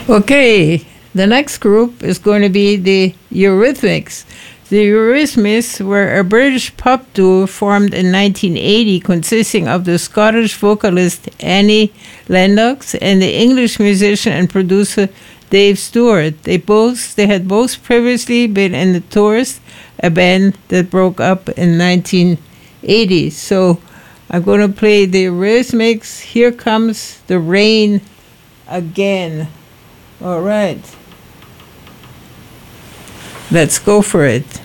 Okay, the next group is going to be the Eurythmics. The Eurythmics were a British pop duo formed in 1980 consisting of the Scottish vocalist Annie Lennox and the English musician and producer Dave Stewart. They had both previously been in the Tours, a band that broke up in 1980. So I'm going to play the Eurythmics. Here Comes the Rain Again. All right. Let's go for it.